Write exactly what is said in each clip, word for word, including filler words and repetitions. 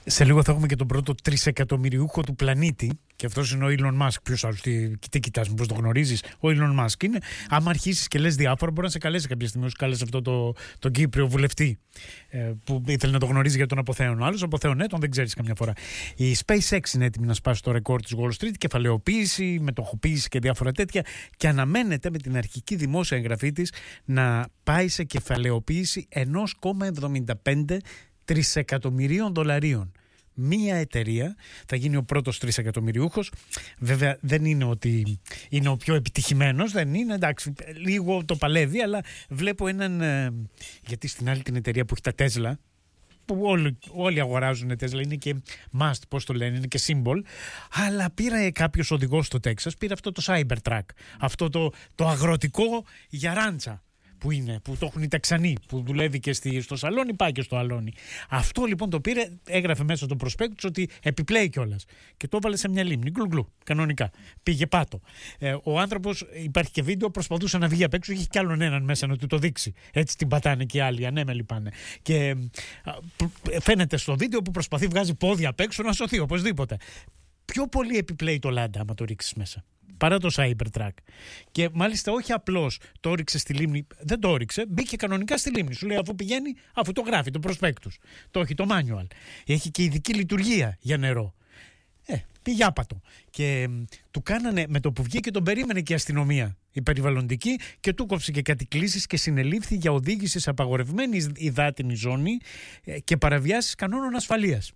Σε λίγο θα έχουμε και τον πρώτο τρισεκατομμυριούχο του πλανήτη. Και αυτός είναι ο Elon Musk. Ποιος άλλος, τι, τι κοιτάς, μήπως το γνωρίζεις? Ο Elon Musk είναι. Άμα αρχίσεις και λες διάφορα, μπορεί να σε καλέσει κάποια στιγμή. Όσο κάλεσε αυτό το, τον Κύπριο βουλευτή ε, που ήθελε να το γνωρίζει για τον Αποθέων. Ο άλλος Αποθέων, ναι, τον δεν ξέρεις καμιά φορά. Η SpaceX είναι έτοιμη να σπάσει το ρεκόρ της Wall Street, κεφαλαιοποίηση, μετοχοποίηση και διάφορα τέτοια. Και αναμένεται με την αρχική δημόσια εγγραφή της να πάει σε κεφαλαιοποίηση ένα κόμμα εβδομήντα πέντε τρισεκατομμυρίων δολαρίων. Μία εταιρεία θα γίνει ο πρώτος τρισεκατομμυριούχος. Βέβαια δεν είναι ότι είναι ο πιο επιτυχημένος, δεν είναι, εντάξει, λίγο το παλεύει, αλλά βλέπω έναν, γιατί στην άλλη την εταιρεία που έχει τα Tesla, που όλοι, όλοι αγοράζουν Tesla, είναι και must, πώς το λένε, είναι και symbol, αλλά πήρε κάποιος οδηγός στο Τέξας, πήρε αυτό το Cybertruck, αυτό το, το αγροτικό για ράντσα. Που είναι, που το έχουν οι Τεξανοί, που δουλεύει και στη, στο σαλόνι, πάει και στο αλόνι. Αυτό λοιπόν το πήρε, έγραφε μέσα στο προσπέκτους ότι επιπλέει κιόλας. Και το έβαλε σε μια λίμνη, γκλου-γκλου, κανονικά. Πήγε πάτο. Ε, ο άνθρωπος, υπάρχει και βίντεο, προσπαθούσε να βγει απ' έξω, είχε κι άλλον έναν μέσα να του το δείξει. Έτσι την πατάνε και οι άλλοι, ανέμελοι πάνε. Και α, φαίνεται στο βίντεο που προσπαθεί, βγάζει πόδια απ' έξω να σωθεί οπωσδήποτε. Πιο πολύ επιπλέει το Λάντα, άμα το ρίξεις μέσα. Παρά το Cybertruck. Και μάλιστα όχι απλώς το ρίξε στη λίμνη, δεν το ρίξε, μπήκε κανονικά στη λίμνη. Σου λέει αφού πηγαίνει, αφού το γράφει, το προσπέκτους. Το έχει το manual. Έχει και ειδική λειτουργία για νερό. Ε, πήγε άπατο. Και μ, του κάνανε, με το που βγήκε τον περίμενε και η αστυνομία, η περιβαλλοντική, και του κόψε και κάτι κλήσεις και συνελήφθη για οδήγηση σε απαγορευμένη υδάτινη ζώνη ε, και παραβιάσεις κανόνων ασφαλείας.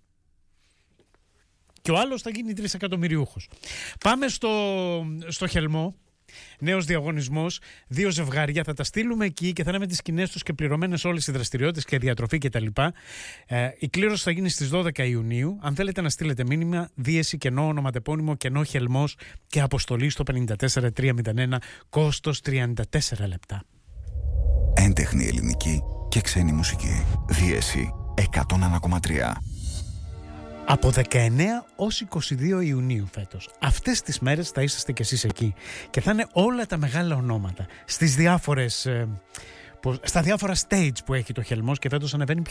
Και ο άλλος θα γίνει τρισεκατομμυριούχος. Πάμε στο, στο Χελμό. Νέος διαγωνισμός. Δύο ζευγάρια θα τα στείλουμε εκεί και θα είναι με τις σκηνές τους και πληρωμένες όλες οι δραστηριότητες και διατροφή κτλ. Ε, η κλήρωση θα γίνει στις δώδεκα Ιουνίου. Αν θέλετε να στείλετε μήνυμα, δίεση, κενό, ονοματεπώνυμο, κενό Χελμός και αποστολή στο πενήντα τέσσερα τριακόσια ένα, κόστος τριάντα τέσσερα λεπτά. Έντεχνη ελληνική και ξένη μουσική. Δίεση εκατό ένα κόμμα τρία. Από δεκαεννέα ως είκοσι δύο Ιουνίου φέτος. Αυτές τις μέρες θα είσαστε κι εσείς εκεί. Και θα είναι όλα τα μεγάλα ονόματα. Στις διάφορες, ε, στα διάφορα stage που έχει το Χελμός, και φέτος ανεβαίνει